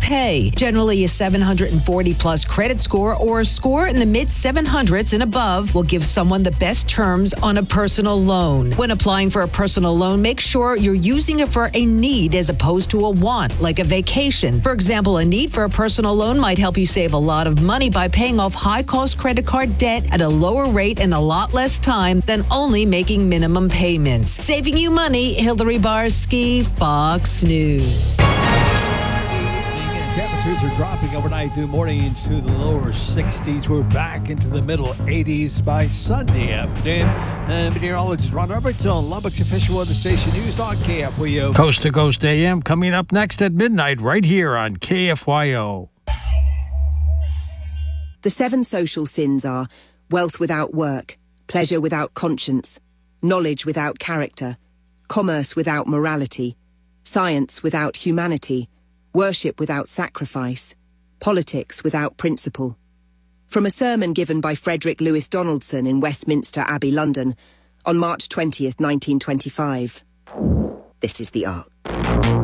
pay. Generally, a 740 plus credit score or a score in the mid 700s and above will give someone the best terms on a personal loan. When applying for a personal loan, make sure you're using it for a need as opposed to a want, like a vacation. For example, a need for a personal loan might help you save a lot of money by paying off high-cost credit card debt at a lower rate and a lot less time than only making minimum payments. Saving you money, Hillary Barsky, Fox News. Temperatures are dropping overnight through morning into the lower 60s. We're back into the middle 80s by Sunday afternoon. Meteorologist Ron Roberts on Lubbock's official weather station News on KFYO. Coast to Coast AM coming up next at midnight right here on KFYO. The 7 social sins are wealth without work, pleasure without conscience, knowledge without character, commerce without morality, science without humanity, worship without sacrifice, politics without principle. From a sermon given by Frederick Lewis Donaldson in Westminster Abbey, London, on March 20th, 1925. This is the Ark.